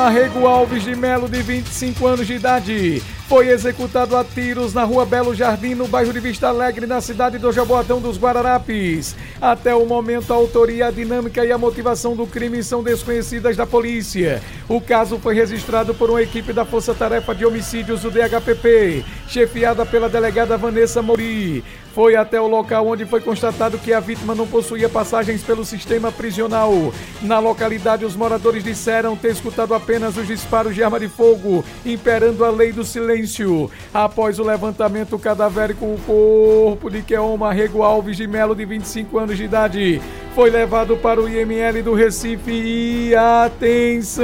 Marrego Alves de Melo, de 25 anos de idade, foi executado a tiros na rua Belo Jardim, no bairro de Vista Alegre, na cidade do Jaboatão dos Guararapes. Até o momento, a autoria, a dinâmica e a motivação do crime são desconhecidas da polícia. O caso foi registrado por uma equipe da Força Tarefa de Homicídios do DHPP, chefiada pela delegada Vanessa Mouri. Foi até o local onde foi constatado que a vítima não possuía passagens pelo sistema prisional. Na localidade, os moradores disseram ter escutado apenas os disparos de arma de fogo, imperando a lei do silêncio. Após o levantamento cadavérico, o corpo de Keon Marrego Alves de Melo, de 25 anos de idade, foi levado para o IML do Recife e atenção!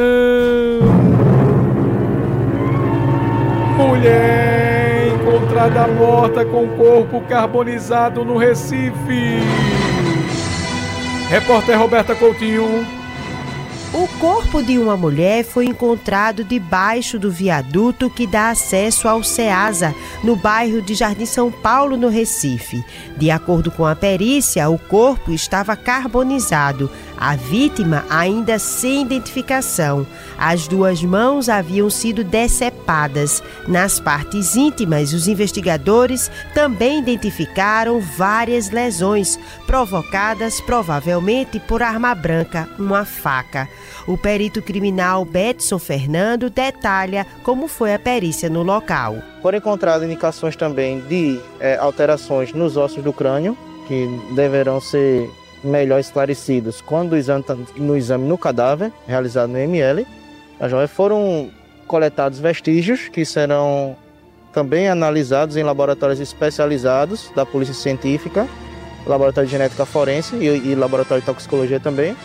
Mulher encontrada morta com corpo carbonizado no Recife. Repórter Roberta Coutinho. O corpo de uma mulher foi encontrado debaixo do viaduto que dá acesso ao Ceasa, no bairro de Jardim São Paulo, no Recife. De acordo com a perícia, o corpo estava carbonizado. A vítima ainda sem identificação. As duas mãos haviam sido decepadas. Nas partes íntimas, os investigadores também identificaram várias lesões, provocadas provavelmente por arma branca, uma faca. O perito criminal Betson Fernando detalha como foi a perícia no local. Foram encontradas indicações também de alterações nos ossos do crânio, que deverão ser melhor esclarecidos quando no exame no cadáver, realizado no IML. Foram coletados vestígios que serão também analisados em laboratórios especializados da Polícia Científica, Laboratório de Genética Forense e Laboratório de Toxicologia também.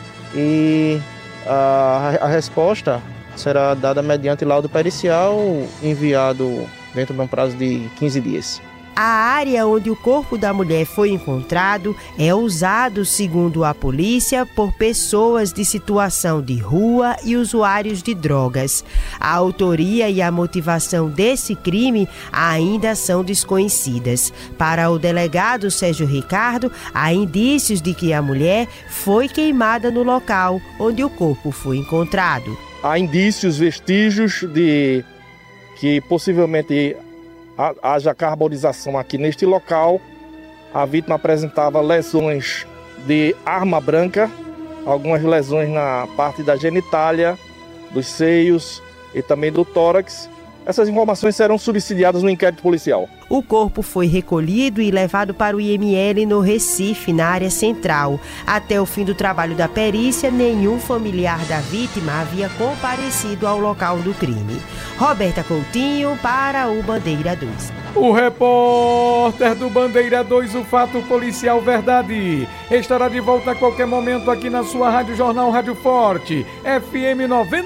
E a resposta será dada mediante laudo pericial, enviado dentro de um prazo de 15 dias. A área onde o corpo da mulher foi encontrado é usado, segundo a polícia, por pessoas de situação de rua e usuários de drogas. A autoria e a motivação desse crime ainda são desconhecidas. Para o delegado Sérgio Ricardo, há indícios de que a mulher foi queimada no local onde o corpo foi encontrado. Há indícios, vestígios de que possivelmente haja carbonização aqui neste local. A vítima apresentava lesões de arma branca, algumas lesões na parte da genitália, dos seios e também do tórax. Essas informações serão subsidiadas no inquérito policial. O corpo foi recolhido e levado para o IML no Recife, na área central. Até o fim do trabalho da perícia, nenhum familiar da vítima havia comparecido ao local do crime. Roberta Coutinho para o Bandeira 2. O repórter do Bandeira 2, o Fato Policial Verdade, estará de volta a qualquer momento aqui na sua Rádio Jornal Rádio Forte, FM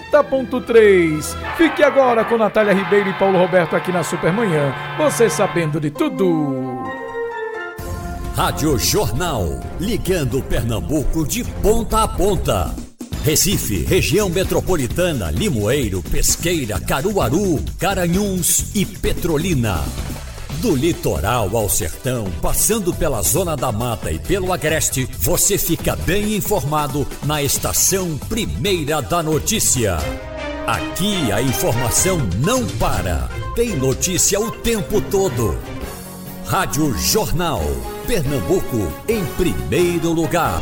90.3. Fique agora com Natália Ribeiro e Paulo Roberto aqui na Supermanhã, você sabendo de tudo. Rádio Jornal, ligando Pernambuco de ponta a ponta. Recife, região metropolitana, Limoeiro, Pesqueira, Caruaru, Garanhuns e Petrolina. Do litoral ao sertão, passando pela Zona da Mata e pelo Agreste, você fica bem informado na Estação Primeira da Notícia. Aqui a informação não para, tem notícia o tempo todo. Rádio Jornal, Pernambuco em primeiro lugar.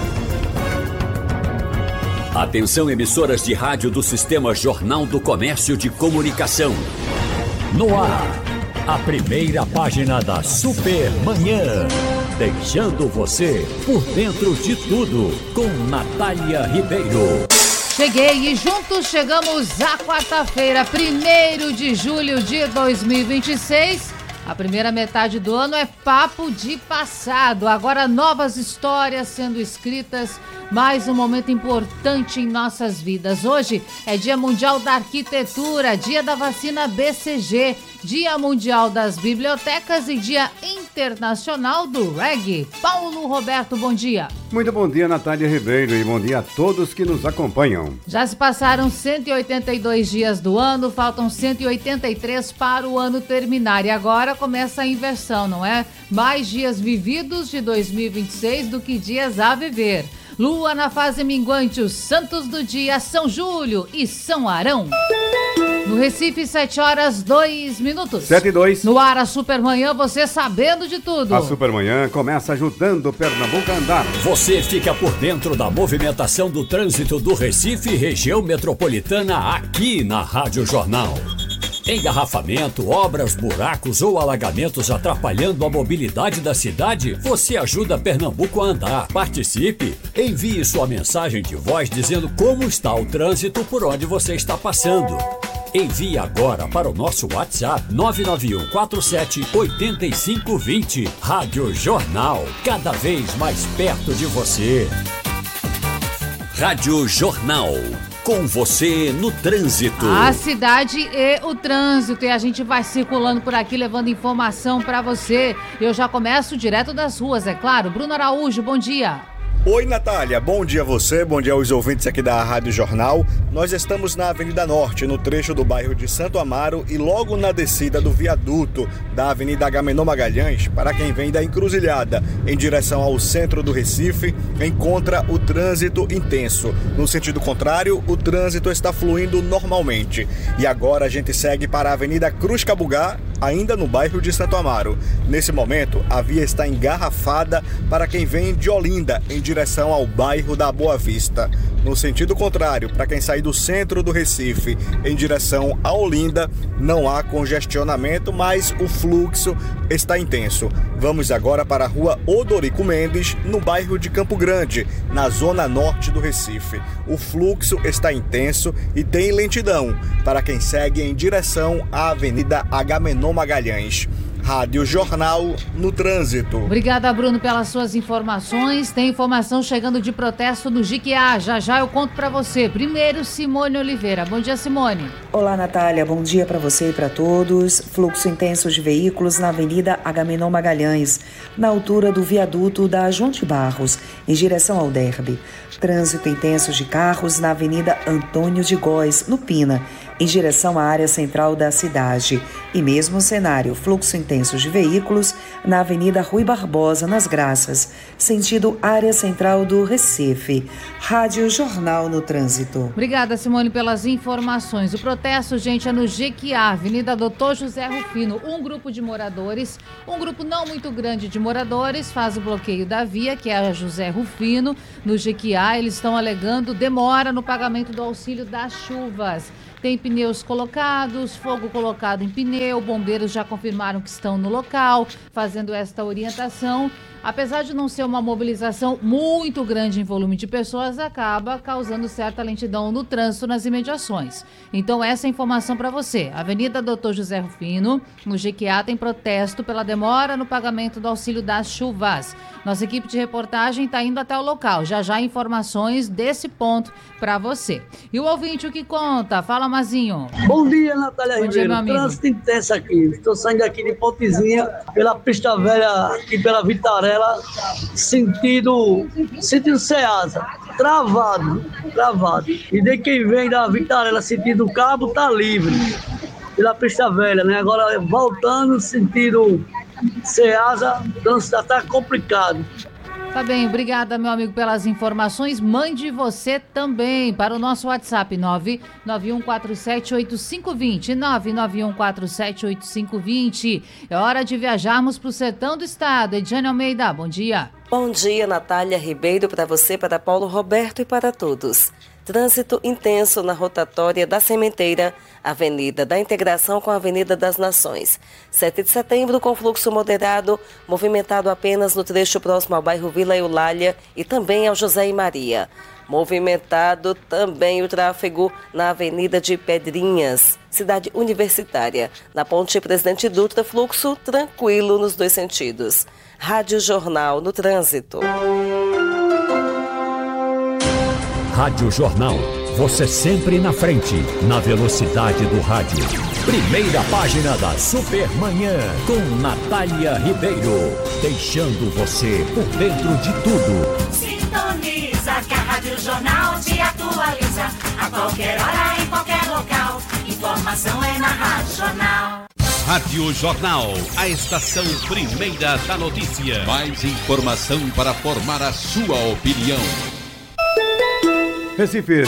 Atenção, emissoras de rádio do Sistema Jornal do Comércio de Comunicação. No ar, a primeira página da Supermanhã. Deixando você por dentro de tudo, com Natália Ribeiro. Cheguei e juntos chegamos à quarta-feira, 1º de julho de 2026. A primeira metade do ano é papo de passado. Agora novas histórias sendo escritas, mais um momento importante em nossas vidas. Hoje é Dia Mundial da Arquitetura, Dia da Vacina BCG, Dia Mundial das Bibliotecas e Dia Internacional do Reggae. Paulo Roberto, bom dia. Muito bom dia, Natália Ribeiro, e bom dia a todos que nos acompanham. Já se passaram 182 dias do ano, faltam 183 para o ano terminar. E agora começa a inversão, não é? Mais dias vividos de 2026 do que dias a viver. Lua na fase minguante, os santos do dia, São Júlio e São Arão. No Recife, 7h02. 7h02. No ar, a Supermanhã, você sabendo de tudo. A Supermanhã começa ajudando Pernambuco a andar. Você fica por dentro da movimentação do trânsito do Recife e região metropolitana aqui na Rádio Jornal. Engarrafamento, obras, buracos ou alagamentos atrapalhando a mobilidade da cidade? Você ajuda Pernambuco a andar. Participe! Envie sua mensagem de voz dizendo como está o trânsito por onde você está passando. Envie agora para o nosso WhatsApp 991478520. Rádio Jornal, cada vez mais perto de você. Rádio Jornal, com você no trânsito. A cidade e o trânsito, e a gente vai circulando por aqui levando informação para você. Eu já começo direto das ruas, é claro. Bruno Araújo, bom dia. Oi, Natália, bom dia a você, bom dia aos ouvintes aqui da Rádio Jornal. Nós estamos na Avenida Norte, no trecho do bairro de Santo Amaro e logo na descida do viaduto da Avenida Agamenon Magalhães, para quem vem da Encruzilhada em direção ao centro do Recife, encontra o trânsito intenso. No sentido contrário, o trânsito está fluindo normalmente. E agora a gente segue para a Avenida Cruz Cabugá, ainda no bairro de Santo Amaro. Nesse momento, a via está engarrafada para quem vem de Olinda em direção ao bairro da Boa Vista. No sentido contrário, para quem sai do centro do Recife em direção a Olinda, não há congestionamento, mas o fluxo está intenso. Vamos agora para a rua Odorico Mendes, no bairro de Campo Grande, na zona norte do Recife. O fluxo está intenso e tem lentidão para quem segue em direção à Avenida Agamenon Magalhães. Rádio Jornal no trânsito. Obrigada, Bruno, pelas suas informações. Tem informação chegando de protesto no Jiquiá. Já eu conto para você. Primeiro, Simone Oliveira. Bom dia, Simone. Olá, Natália. Bom dia para você e para todos. Fluxo intenso de veículos na Avenida Agamenon Magalhães, na altura do viaduto da João de Barros, em direção ao Derby. Trânsito intenso de carros na Avenida Antônio de Góes, no Pina, em direção à área central da cidade. E mesmo cenário, fluxo intenso de veículos na Avenida Rui Barbosa, nas Graças, sentido área central do Recife. Rádio Jornal no trânsito. Obrigada, Simone, pelas informações. O protesto, gente, é no Jequiá, Avenida Doutor José Rufino. Um grupo de moradores, um grupo não muito grande de moradores, faz o bloqueio da via, que é a José Rufino, no Jequiá. Eles estão alegando demora no pagamento do auxílio das chuvas. Tem pneus colocados, fogo colocado em pneu, bombeiros já confirmaram que estão no local, fazendo esta orientação. Apesar de não ser uma mobilização muito grande em volume de pessoas, acaba causando certa lentidão no trânsito nas imediações. Então, essa é a informação para você. Avenida Doutor José Rufino, no Jequiá, tem protesto pela demora no pagamento do auxílio das chuvas. Nossa equipe de reportagem está indo até o local. Já informações desse ponto para você. E o ouvinte, o que conta? Fala, Mazinho. Bom dia, Natália Ribeiro. Bom dia, meu amigo. Trânsito intenso aqui. Estou saindo aqui de Pontezinha, pela Pista Velha e pela Vitarella, sentido Ceasa. Travado. E de quem vem da Vitarella, sentido Cabo, tá livre. Pela Pista Velha, né? Agora, voltando, sentido Ceasa, o trânsito está complicado. Tá bem, obrigada, meu amigo, pelas informações. Mande você também para o nosso WhatsApp 991478520, 991478520. É hora de viajarmos para o sertão do estado. Ediane Almeida, bom dia. Bom dia, Natália Ribeiro, para você, para Paulo Roberto e para todos. Trânsito intenso na rotatória da Sementeira, Avenida da Integração com a Avenida das Nações. 7 de setembro com fluxo moderado, movimentado apenas no trecho próximo ao bairro Vila Eulália e também ao José e Maria. Movimentado também o tráfego na Avenida de Pedrinhas, Cidade Universitária. Na Ponte Presidente Dutra, fluxo tranquilo nos dois sentidos. Rádio Jornal no trânsito. Rádio Jornal, você sempre na frente, na velocidade do rádio. Primeira página da Supermanhã, com Natália Ribeiro, deixando você por dentro de tudo. Sintoniza que a Rádio Jornal te atualiza, a qualquer hora, em qualquer local. Informação é na Rádio Jornal. Rádio Jornal, a estação primeira da notícia. Mais informação para formar a sua opinião. Recife,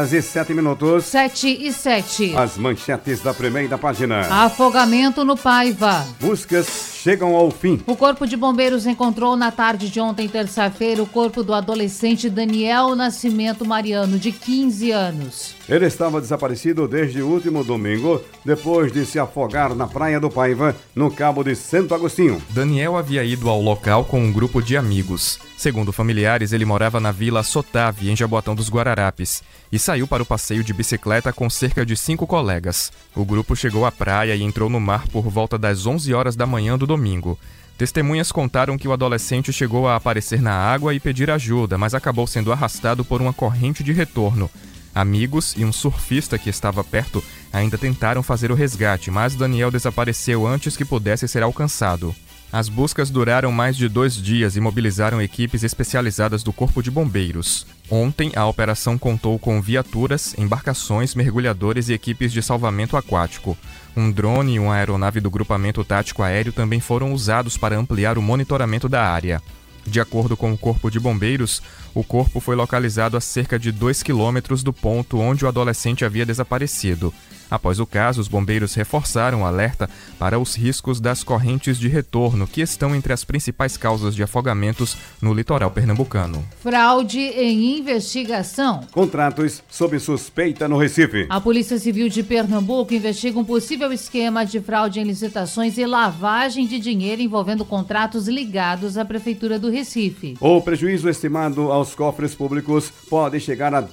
7h07. 7h07. As manchetes da primeira página. Afogamento no Paiva. Buscas chegam ao fim. O Corpo de Bombeiros encontrou na tarde de ontem, terça-feira, o corpo do adolescente Daniel Nascimento Mariano, de 15 anos. Ele estava desaparecido desde o último domingo, depois de se afogar na praia do Paiva, no Cabo de Santo Agostinho. Daniel havia ido ao local com um grupo de amigos. Segundo familiares, ele morava na Vila Sotave, em Jaboatão dos Guararapes, e saiu para o passeio de bicicleta com cerca de 5 colegas. O grupo chegou à praia e entrou no mar por volta das 11 horas da manhã do domingo. Testemunhas contaram que o adolescente chegou a aparecer na água e pedir ajuda, mas acabou sendo arrastado por uma corrente de retorno. Amigos e um surfista que estava perto ainda tentaram fazer o resgate, mas Daniel desapareceu antes que pudesse ser alcançado. As buscas duraram mais de 2 dias e mobilizaram equipes especializadas do Corpo de Bombeiros. Ontem, a operação contou com viaturas, embarcações, mergulhadores e equipes de salvamento aquático. Um drone e uma aeronave do Grupamento Tático Aéreo também foram usados para ampliar o monitoramento da área. De acordo com o Corpo de Bombeiros, o corpo foi localizado a cerca de 2 quilômetros do ponto onde o adolescente havia desaparecido. Após o caso, os bombeiros reforçaram o alerta para os riscos das correntes de retorno, que estão entre as principais causas de afogamentos no litoral pernambucano. Fraude em investigação. Contratos sob suspeita no Recife. A Polícia Civil de Pernambuco investiga um possível esquema de fraude em licitações e lavagem de dinheiro envolvendo contratos ligados à Prefeitura do Recife. O prejuízo estimado aos cofres públicos pode chegar a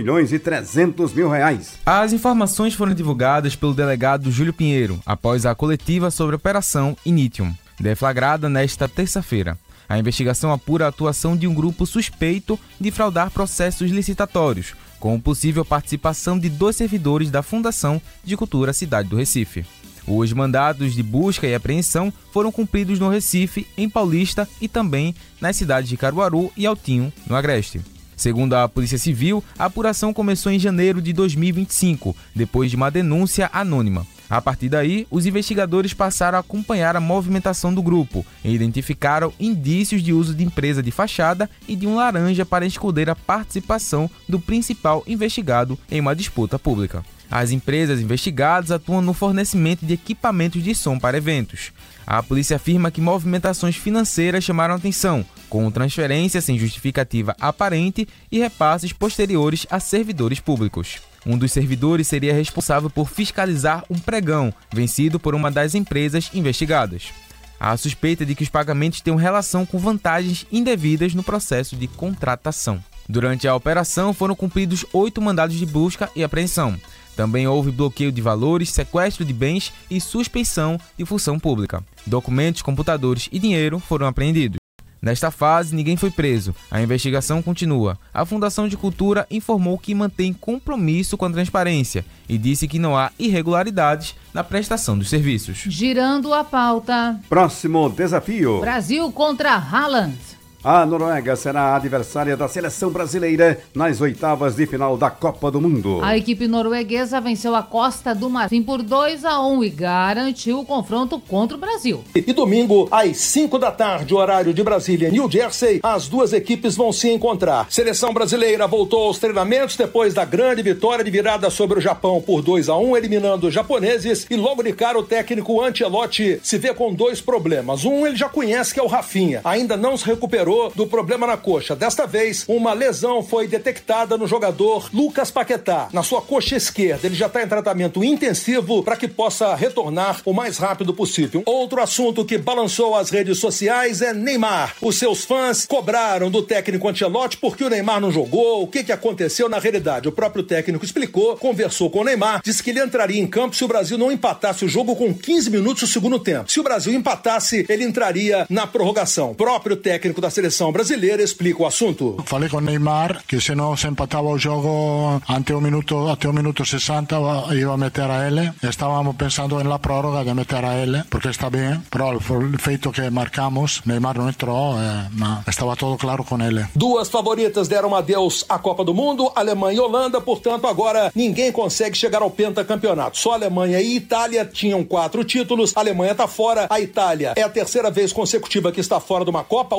R$2.300.000. As informações foram divulgadas pelo delegado Júlio Pinheiro, após a coletiva sobre a Operação Initium, deflagrada nesta terça-feira. A investigação apura a atuação de um grupo suspeito de fraudar processos licitatórios, com possível participação de 2 servidores da Fundação de Cultura Cidade do Recife. Os mandados de busca e apreensão foram cumpridos no Recife, em Paulista e também nas cidades de Caruaru e Altinho, no Agreste. Segundo a Polícia Civil, a apuração começou em janeiro de 2025, depois de uma denúncia anônima. A partir daí, os investigadores passaram a acompanhar a movimentação do grupo e identificaram indícios de uso de empresa de fachada e de um laranja para esconder a participação do principal investigado em uma disputa pública. As empresas investigadas atuam no fornecimento de equipamentos de som para eventos. A polícia afirma que movimentações financeiras chamaram atenção, com transferências sem justificativa aparente e repasses posteriores a servidores públicos. Um dos servidores seria responsável por fiscalizar um pregão vencido por uma das empresas investigadas. Há suspeita de que os pagamentos tenham relação com vantagens indevidas no processo de contratação. Durante a operação foram cumpridos 8 mandados de busca e apreensão. Também houve bloqueio de valores, sequestro de bens e suspeição de função pública. Documentos, computadores e dinheiro foram apreendidos. Nesta fase, ninguém foi preso. A investigação continua. A Fundação de Cultura informou que mantém compromisso com a transparência e disse que não há irregularidades na prestação dos serviços. Girando a pauta. Próximo desafio. Brasil contra Haaland. A Noruega será a adversária da seleção brasileira nas oitavas de final da Copa do Mundo. A equipe norueguesa venceu a Costa do Marfim por 2-1 e garantiu o confronto contra o Brasil. E domingo, às 5 da tarde, horário de Brasília, New Jersey, as duas equipes vão se encontrar. Seleção brasileira voltou aos treinamentos depois da grande vitória de virada sobre o Japão por 2-1, eliminando os japoneses, e logo de cara o técnico Ancelotti se vê com 2 problemas. Um ele já conhece, que é o Rafinha. Ainda não se recuperou do problema na coxa. Desta vez, uma lesão foi detectada no jogador Lucas Paquetá, na sua coxa esquerda. Ele já está em tratamento intensivo para que possa retornar o mais rápido possível. Outro assunto que balançou as redes sociais é Neymar. Os seus fãs cobraram do técnico Ancelotti porque o Neymar não jogou, o que aconteceu na realidade. O próprio técnico explicou, conversou com o Neymar, disse que ele entraria em campo se o Brasil não empatasse o jogo com 15 minutos do segundo tempo. Se o Brasil empatasse, ele entraria na prorrogação. O próprio técnico da seleção brasileira explica o assunto. Falei com o Neymar que se não se empatava o jogo até o minuto 60 ia meter a ele. Estávamos pensando na prórroga de meter a ele, porque está bem, pero o feito que marcamos, Neymar não entrou, estava tudo claro com ele. Duas favoritas deram adeus à Copa do Mundo, Alemanha e Holanda, portanto agora ninguém consegue chegar ao pentacampeonato. Só Alemanha e Itália tinham 4 títulos, a Alemanha está fora, a Itália é a terceira vez consecutiva que está fora de uma Copa, a última foi no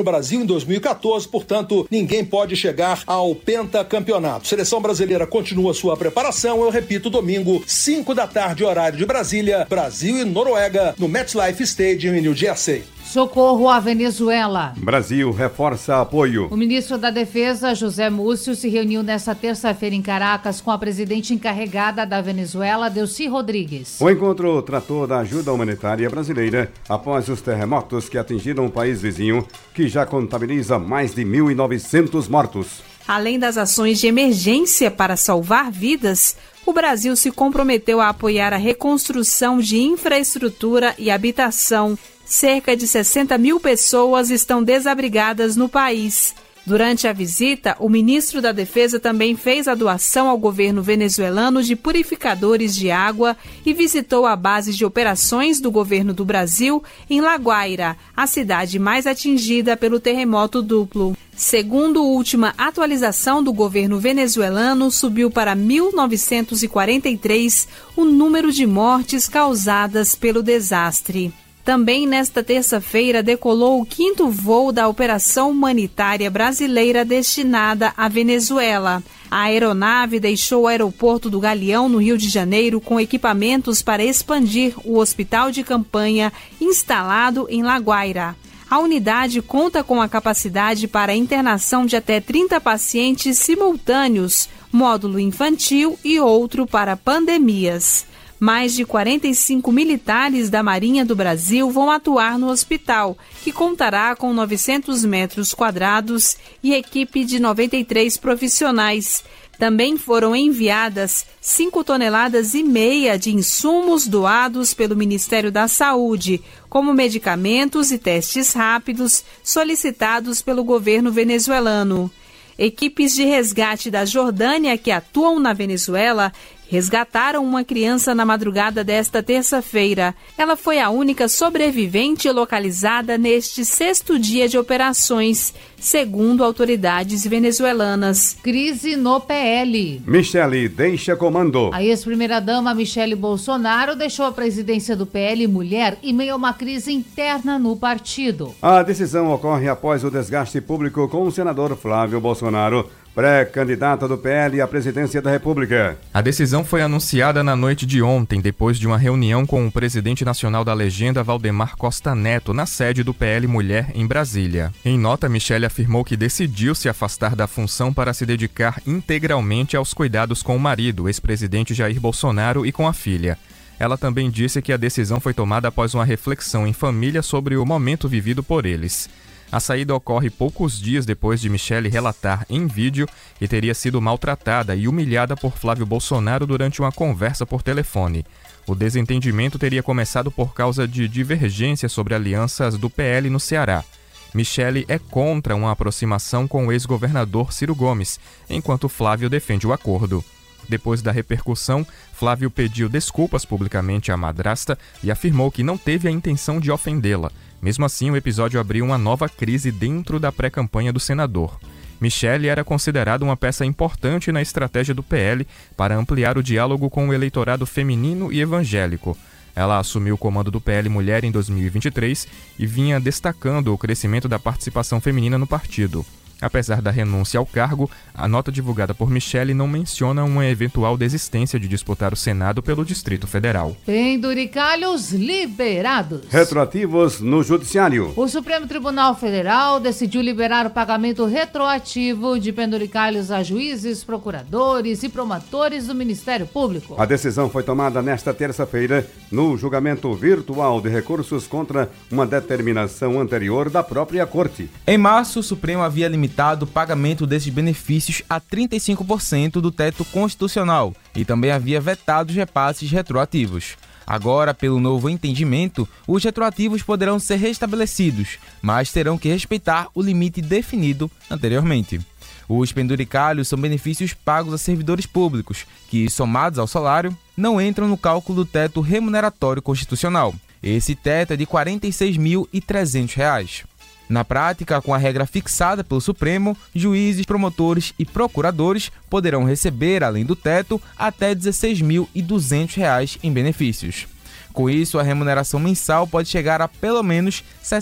no Brasil em 2014, portanto, ninguém pode chegar ao pentacampeonato. Seleção brasileira continua sua preparação, eu repito, domingo, 5 da tarde, horário de Brasília, Brasil e Noruega, no MetLife Stadium em New Jersey. Socorro à Venezuela. Brasil reforça apoio. O ministro da Defesa, José Múcio, se reuniu nesta terça-feira em Caracas com a presidente encarregada da Venezuela, Delcy Rodrigues. O encontro tratou da ajuda humanitária brasileira após os terremotos que atingiram o país vizinho, que já contabiliza mais de 1.900 mortos. Além das ações de emergência para salvar vidas, o Brasil se comprometeu a apoiar a reconstrução de infraestrutura e habitação. Cerca de 60 mil pessoas estão desabrigadas no país. Durante a visita, o ministro da Defesa também fez a doação ao governo venezuelano de purificadores de água e visitou a base de operações do governo do Brasil em La Guaira, a cidade mais atingida pelo terremoto duplo. Segundo a última atualização do governo venezuelano, subiu para 1.943 o número de mortes causadas pelo desastre. Também nesta terça-feira decolou o 5º voo da Operação Humanitária Brasileira destinada à Venezuela. A aeronave deixou o aeroporto do Galeão, no Rio de Janeiro, com equipamentos para expandir o hospital de campanha instalado em La Guaira. A unidade conta com a capacidade para a internação de até 30 pacientes simultâneos, módulo infantil e outro para pandemias. Mais de 45 militares da Marinha do Brasil vão atuar no hospital, que contará com 900 metros quadrados e equipe de 93 profissionais. Também foram enviadas 5,5 toneladas de insumos doados pelo Ministério da Saúde, como medicamentos e testes rápidos solicitados pelo governo venezuelano. Equipes de resgate da Jordânia que atuam na Venezuela resgataram uma criança na madrugada desta terça-feira. Ela foi a única sobrevivente localizada neste 6º dia de operações, segundo autoridades venezuelanas. Crise no PL. Michele deixa comando. A ex-primeira-dama Michele Bolsonaro deixou a presidência do PL Mulher em meio a uma crise interna no partido. A decisão ocorre após o desgaste público com o senador Flávio Bolsonaro, pré-candidata do PL à presidência da República. A decisão foi anunciada na noite de ontem, depois de uma reunião com o presidente nacional da legenda, Valdemar Costa Neto, na sede do PL Mulher, em Brasília. Em nota, Michele afirmou que decidiu se afastar da função para se dedicar integralmente aos cuidados com o marido, ex-presidente Jair Bolsonaro, e com a filha. Ela também disse que a decisão foi tomada após uma reflexão em família sobre o momento vivido por eles. A saída ocorre poucos dias depois de Michele relatar em vídeo que teria sido maltratada e humilhada por Flávio Bolsonaro durante uma conversa por telefone. O desentendimento teria começado por causa de divergências sobre alianças do PL no Ceará. Michele é contra uma aproximação com o ex-governador Ciro Gomes, enquanto Flávio defende o acordo. Depois da repercussão, Flávio pediu desculpas publicamente à madrasta e afirmou que não teve a intenção de ofendê-la. Mesmo assim, o episódio abriu uma nova crise dentro da pré-campanha do senador. Michele era considerada uma peça importante na estratégia do PL para ampliar o diálogo com o eleitorado feminino e evangélico. Ela assumiu o comando do PL Mulher em 2023 e vinha destacando o crescimento da participação feminina no partido. Apesar da renúncia ao cargo, a nota divulgada por Michele não menciona uma eventual desistência de disputar o Senado pelo Distrito Federal. Penduricalhos liberados. Retroativos no Judiciário. O Supremo Tribunal Federal decidiu liberar o pagamento retroativo de penduricalhos a juízes, procuradores e promotores do Ministério Público. A decisão foi tomada nesta terça-feira no julgamento virtual de recursos contra uma determinação anterior da própria Corte. Em março, o Supremo havia limitado o pagamento desses benefícios a 35% do teto constitucional e também havia vetado os repasses retroativos. Agora, pelo novo entendimento, os retroativos poderão ser restabelecidos, mas terão que respeitar o limite definido anteriormente. Os penduricalhos são benefícios pagos a servidores públicos, que, somados ao salário, não entram no cálculo do teto remuneratório constitucional. Esse teto é de R$ 46.300. Na prática, com a regra fixada pelo Supremo, juízes, promotores e procuradores poderão receber, além do teto, até R$ 16.200 em benefícios. Com isso, a remuneração mensal pode chegar a pelo menos R$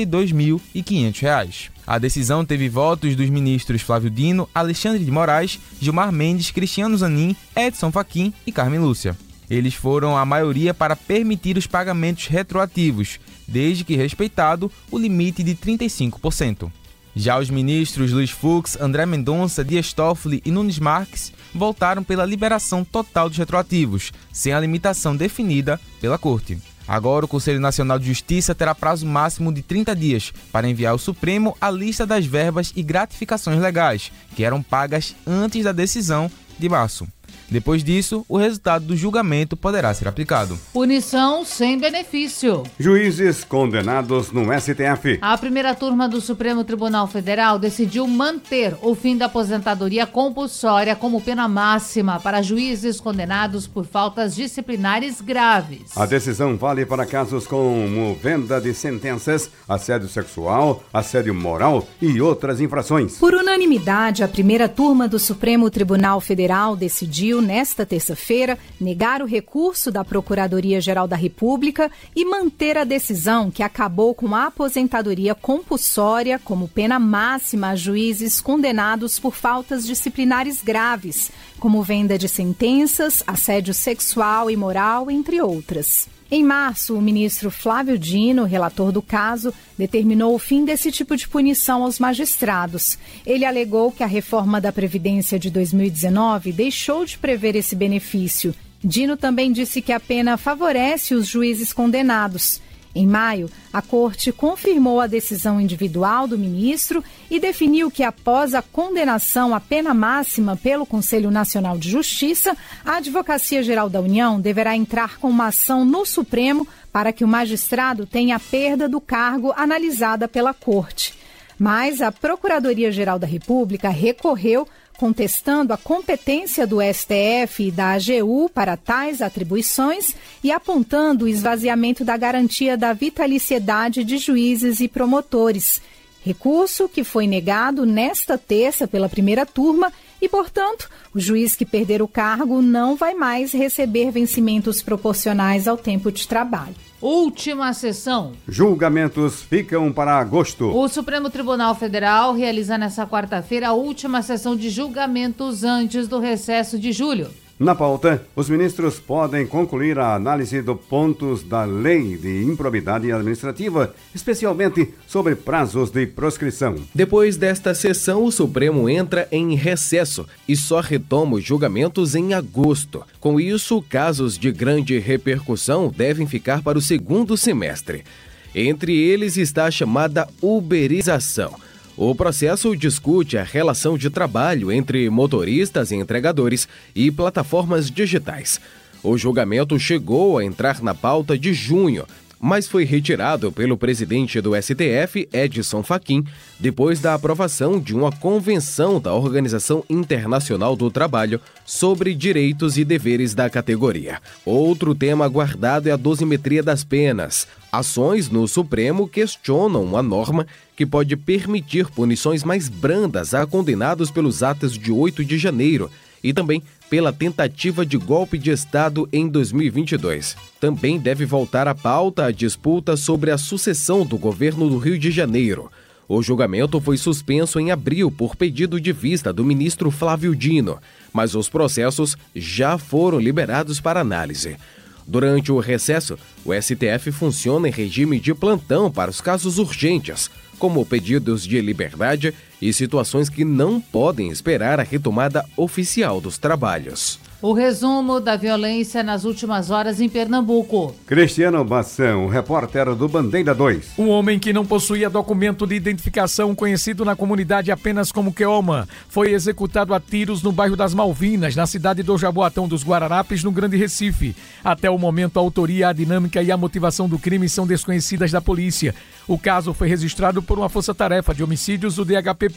62.500. A decisão teve votos dos ministros Flávio Dino, Alexandre de Moraes, Gilmar Mendes, Cristiano Zanin, Edson Fachin e Carmen Lúcia. Eles foram a maioria para permitir os pagamentos retroativos, desde que respeitado o limite de 35%. Já os ministros Luiz Fux, André Mendonça, Dias Toffoli e Nunes Marques votaram pela liberação total dos retroativos, sem a limitação definida pela Corte. Agora, o Conselho Nacional de Justiça terá prazo máximo de 30 dias para enviar ao Supremo a lista das verbas e gratificações legais, que eram pagas antes da decisão de março. Depois disso, o resultado do julgamento poderá ser aplicado. Punição sem benefício. Juízes condenados no STF. A primeira turma do Supremo Tribunal Federal decidiu manter o fim da aposentadoria compulsória como pena máxima para juízes condenados por faltas disciplinares graves. A decisão vale para casos como venda de sentenças, assédio sexual, assédio moral e outras infrações. Por unanimidade, a primeira turma do Supremo Tribunal Federal decidiu, nesta terça-feira, negar o recurso da Procuradoria-Geral da República e manter a decisão que acabou com a aposentadoria compulsória como pena máxima a juízes condenados por faltas disciplinares graves, como venda de sentenças, assédio sexual e moral, entre outras. Em março, o ministro Flávio Dino, relator do caso, determinou o fim desse tipo de punição aos magistrados. Ele alegou que a reforma da Previdência de 2019 deixou de prever esse benefício. Dino também disse que a pena favorece os juízes condenados. Em maio, a Corte confirmou a decisão individual do ministro e definiu que, após a condenação à pena máxima pelo Conselho Nacional de Justiça, a Advocacia Geral da União deverá entrar com uma ação no Supremo para que o magistrado tenha a perda do cargo analisada pela Corte. Mas a Procuradoria-Geral da República recorreu, contestando a competência do STF e da AGU para tais atribuições e apontando o esvaziamento da garantia da vitaliciedade de juízes e promotores. Recurso que foi negado nesta terça pela primeira turma e, portanto, o juiz que perder o cargo não vai mais receber vencimentos proporcionais ao tempo de trabalho. Última sessão. Julgamentos ficam para agosto. O Supremo Tribunal Federal realiza nesta quarta-feira a última sessão de julgamentos antes do recesso de julho. Na pauta, os ministros podem concluir a análise dos pontos da Lei de Improbidade Administrativa, especialmente sobre prazos de proscrição. Depois desta sessão, o Supremo entra em recesso e só retoma os julgamentos em agosto. Com isso, casos de grande repercussão devem ficar para o segundo semestre. Entre eles está a chamada uberização. O processo discute a relação de trabalho entre motoristas e entregadores e plataformas digitais. O julgamento chegou a entrar na pauta de junho, mas foi retirado pelo presidente do STF, Edson Fachin, depois da aprovação de uma convenção da Organização Internacional do Trabalho sobre direitos e deveres da categoria. Outro tema aguardado é a dosimetria das penas. Ações no Supremo questionam a norma que pode permitir punições mais brandas a condenados pelos atos de 8 de janeiro e também pela tentativa de golpe de Estado em 2022. Também deve voltar à pauta a disputa sobre a sucessão do governo do Rio de Janeiro. O julgamento foi suspenso em abril por pedido de vista do ministro Flávio Dino, mas os processos já foram liberados para análise. Durante o recesso, o STF funciona em regime de plantão para os casos urgentes, como pedidos de liberdade e situações que não podem esperar a retomada oficial dos trabalhos. O resumo da violência nas últimas horas em Pernambuco. Cristiano Bação, repórter do Bandeira 2. Um homem que não possuía documento de identificação, conhecido na comunidade apenas como Queoma, foi executado a tiros no bairro das Malvinas, na cidade do Jaboatão dos Guararapes, no Grande Recife. Até o momento, a autoria, a dinâmica e a motivação do crime são desconhecidas da polícia. O caso foi registrado por uma força-tarefa de homicídios do DHPP.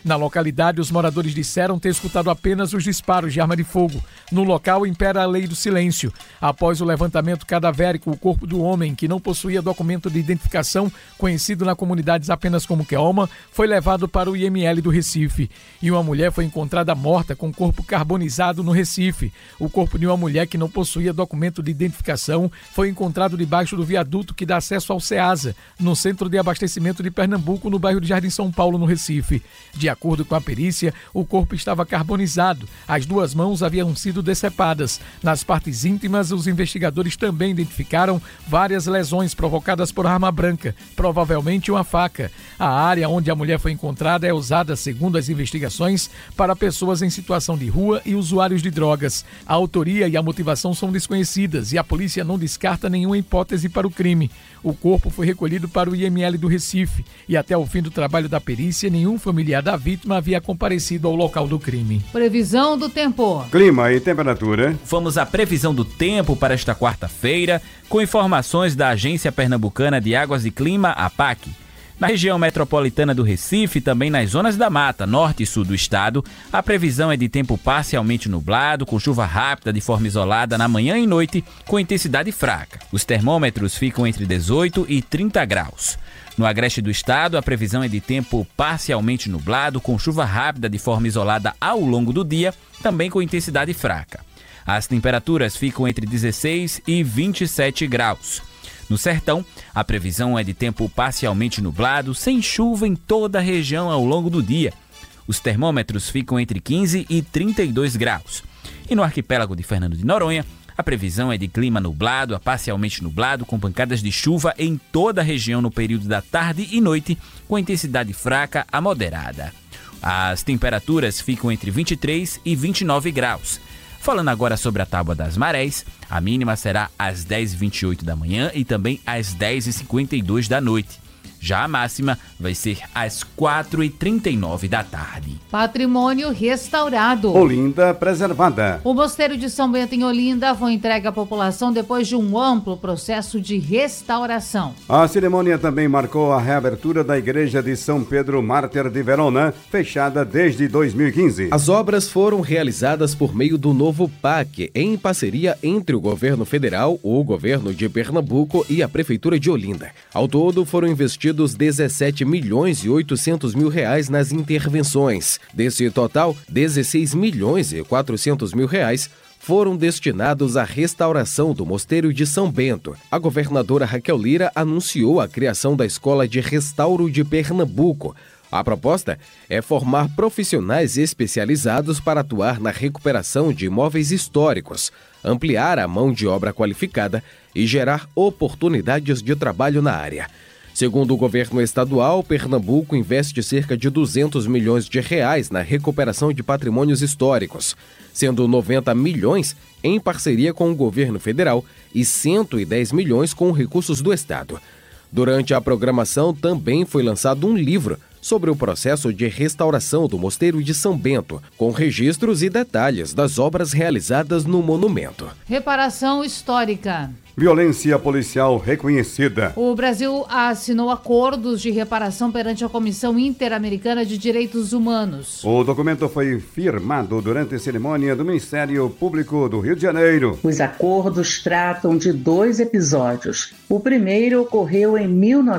Na localidade, os moradores disseram ter escutado apenas os disparos de arma de fogo. No local, impera a lei do silêncio. Após o levantamento cadavérico, o corpo do homem, que não possuía documento de identificação, conhecido na comunidade apenas como Queoma, foi levado para o IML do Recife. E uma mulher foi encontrada morta com o corpo carbonizado no Recife. O corpo de uma mulher que não possuía documento de identificação foi encontrado debaixo do viaduto que dá acesso ao Ceasa, no centro de abastecimento de Pernambuco, no bairro de Jardim São Paulo, no Recife. De acordo com a perícia, o corpo estava carbonizado. As duas mãos haviam sido decepadas. Nas partes íntimas, os investigadores também identificaram várias lesões provocadas por arma branca, provavelmente uma faca. A área onde a mulher foi encontrada é usada, segundo as investigações, para pessoas em situação de rua e usuários de drogas. A autoria e a motivação são desconhecidas e a polícia não descarta nenhuma hipótese para o crime. O corpo foi recolhido para o IML do Recife e até o fim do trabalho da perícia, nenhum familiar da vítima havia comparecido ao local do crime. Previsão do tempo. Clima e temperatura. Vamos à previsão do tempo para esta quarta-feira, com informações da Agência Pernambucana de Águas e Clima, APAC. Na região metropolitana do Recife, também nas zonas da mata, norte e sul do estado, a previsão é de tempo parcialmente nublado, com chuva rápida de forma isolada na manhã e noite, com intensidade fraca. Os termômetros ficam entre 18 e 30 graus. No agreste do estado, a previsão é de tempo parcialmente nublado, com chuva rápida de forma isolada ao longo do dia, também com intensidade fraca. As temperaturas ficam entre 16 e 27 graus. No sertão, a previsão é de tempo parcialmente nublado, sem chuva em toda a região ao longo do dia. Os termômetros ficam entre 15 e 32 graus. E no arquipélago de Fernando de Noronha, a previsão é de clima nublado a parcialmente nublado, com pancadas de chuva em toda a região no período da tarde e noite, com intensidade fraca a moderada. As temperaturas ficam entre 23 e 29 graus. Falando agora sobre a tábua das marés, a mínima será às 10h28 da manhã e também às 10h52 da noite. Já a máxima vai ser às 4h39 da tarde. Patrimônio restaurado. Olinda preservada. O Mosteiro de São Bento em Olinda foi entregue à população depois de um amplo processo de restauração. A cerimônia também marcou a reabertura da Igreja de São Pedro Mártir de Verona, fechada desde 2015. As obras foram realizadas por meio do novo PAC, em parceria entre o governo federal, o governo de Pernambuco e a Prefeitura de Olinda. Ao todo, foram investidos 17 milhões e 800 mil reais nas intervenções. Desse total, 16 milhões e 400 mil reais foram destinados à restauração do Mosteiro de São Bento. A governadora Raquel Lira anunciou a criação da Escola de Restauro de Pernambuco. A proposta é formar profissionais especializados para atuar na recuperação de imóveis históricos, ampliar a mão de obra qualificada e gerar oportunidades de trabalho na área. Segundo o governo estadual, Pernambuco investe cerca de 200 milhões de reais na recuperação de patrimônios históricos, sendo 90 milhões em parceria com o governo federal e 110 milhões com recursos do estado. Durante a programação, também foi lançado um livro sobre o processo de restauração do Mosteiro de São Bento, com registros e detalhes das obras realizadas no monumento. Reparação histórica. Violência policial reconhecida. O Brasil assinou acordos de reparação perante a Comissão Interamericana de Direitos Humanos. O documento foi firmado durante a cerimônia do Ministério Público do Rio de Janeiro. Os acordos tratam de 2 episódios. O primeiro ocorreu em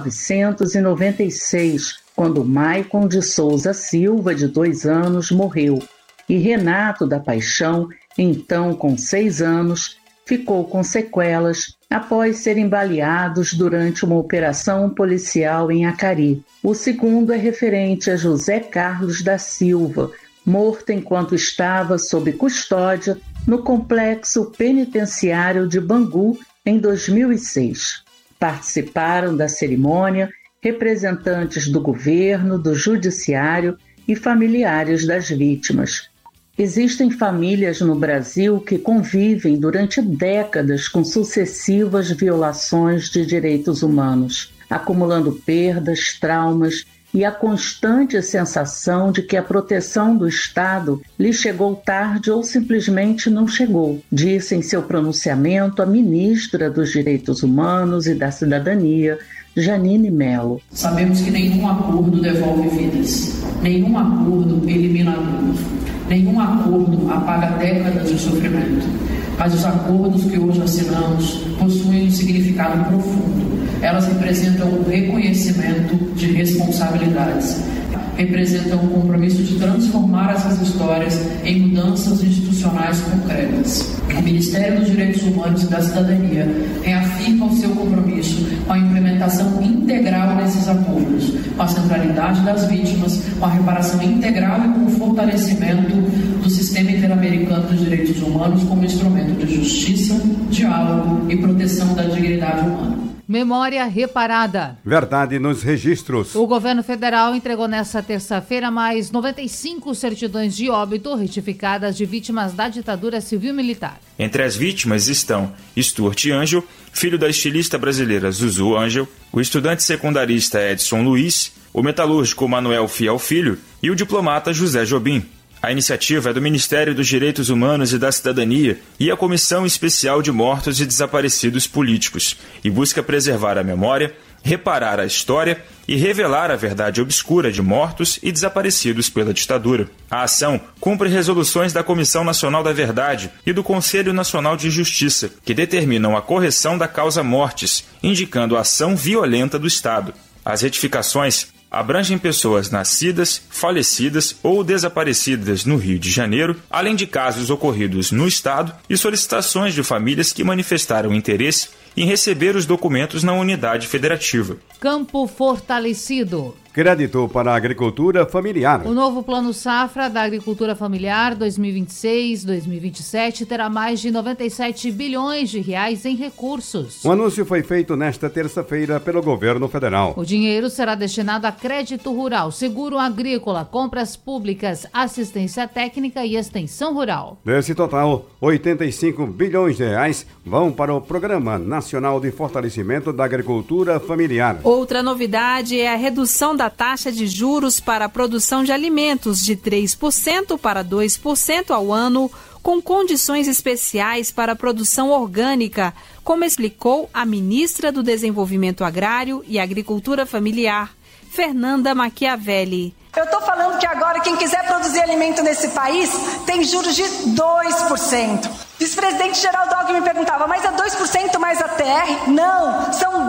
1996, quando Maicon de Souza Silva, de 2 anos, morreu. E Renato da Paixão, então com 6 anos, ficou com sequelas após serem baleados durante uma operação policial em Acari. O segundo é referente a José Carlos da Silva, morto enquanto estava sob custódia no complexo penitenciário de Bangu em 2006. Participaram da cerimônia representantes do governo, do judiciário e familiares das vítimas. Existem famílias no Brasil que convivem durante décadas com sucessivas violações de direitos humanos, acumulando perdas, traumas e a constante sensação de que a proteção do Estado lhe chegou tarde ou simplesmente não chegou, disse em seu pronunciamento a ministra dos Direitos Humanos e da Cidadania, Janine Melo. Sabemos que nenhum acordo devolve vidas, nenhum acordo elimina a dor, nenhum acordo apaga décadas de sofrimento. Mas os acordos que hoje assinamos possuem um significado profundo. Elas representam o reconhecimento de responsabilidades, representam o compromisso de transformar essas histórias em mudanças institucionais concretas. O Ministério dos Direitos Humanos e da Cidadania reafirma o seu compromisso com a implementação integral desses acordos, com a centralidade das vítimas, com a reparação integral e com o fortalecimento do Sistema Interamericano dos Direitos Humanos como instrumento de justiça, diálogo e proteção da dignidade humana. Memória reparada. Verdade nos registros. O governo federal entregou nesta terça-feira mais 95 certidões de óbito retificadas de vítimas da ditadura civil-militar. Entre as vítimas estão Stuart Angel, filho da estilista brasileira Zuzu Angel, o estudante secundarista Edson Luiz, o metalúrgico Manuel Fiel Filho e o diplomata José Jobim. A iniciativa é do Ministério dos Direitos Humanos e da Cidadania e a Comissão Especial de Mortos e Desaparecidos Políticos e busca preservar a memória, reparar a história e revelar a verdade obscura de mortos e desaparecidos pela ditadura. A ação cumpre resoluções da Comissão Nacional da Verdade e do Conselho Nacional de Justiça, que determinam a correção da causa mortes, indicando a ação violenta do Estado. As retificações abrangem pessoas nascidas, falecidas ou desaparecidas no Rio de Janeiro, além de casos ocorridos no Estado e solicitações de famílias que manifestaram interesse em receber os documentos na unidade federativa. Campo fortalecido. Crédito para a agricultura familiar. O novo Plano Safra da Agricultura Familiar 2026-2027 terá mais de 97 bilhões de reais em recursos. O anúncio foi feito nesta terça-feira pelo governo federal. O dinheiro será destinado a crédito rural, seguro agrícola, compras públicas, assistência técnica e extensão rural. Desse total, 85 bilhões de reais vão para o Programa Nacional de Fortalecimento da Agricultura Familiar. Outra novidade é a redução da taxa de juros para a produção de alimentos de 3% para 2% ao ano, com condições especiais para a produção orgânica, como explicou a ministra do Desenvolvimento Agrário e Agricultura Familiar, Fernanda Machiavelli. Eu estou falando que agora quem quiser produzir alimento nesse país tem juros de 2%. O vice-presidente Geraldo Alckmin me perguntava, mas é 2% mais a TR? Não, são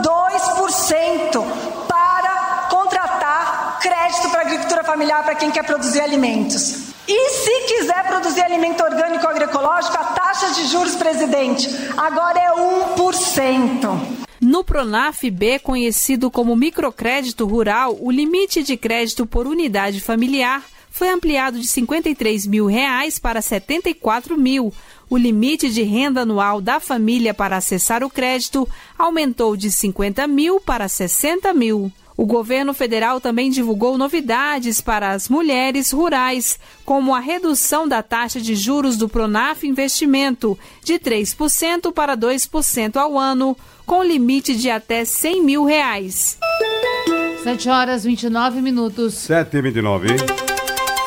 2% para contratar crédito para a agricultura familiar para quem quer produzir alimentos. E se quiser produzir alimento orgânico ou agroecológico, a taxa de juros, presidente, agora é 1%. No Pronaf-B, conhecido como microcrédito rural, o limite de crédito por unidade familiar foi ampliado de R$ 53 mil para R$ 74 mil. O limite de renda anual da família para acessar o crédito aumentou de 50 mil para 60 mil. O governo federal também divulgou novidades para as mulheres rurais, como a redução da taxa de juros do Pronaf Investimento de 3% para 2% ao ano, com limite de até R$ 100 mil. 7 horas 29 minutos. 7h29.